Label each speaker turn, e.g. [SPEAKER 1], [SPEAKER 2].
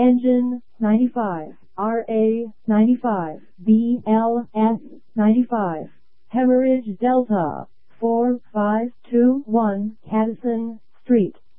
[SPEAKER 1] Engine 95, RA 95, BLS 95, Hemorrhage Delta 4521 Caddison Street.